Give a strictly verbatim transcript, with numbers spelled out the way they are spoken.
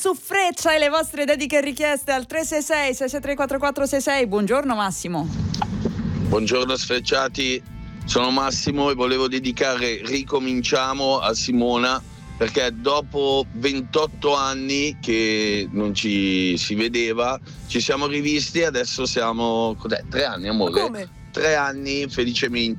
su Freccia e le vostre dediche e richieste al tre sei sei sei sei tre quattro quattro sei sei. Buongiorno Massimo. Buongiorno sfrecciati, sono Massimo e volevo dedicare Ricominciamo a Simona, perché dopo ventotto anni che non ci si vedeva ci siamo rivisti e adesso siamo, cos'è, tre anni amore? Come? Tre anni felicemente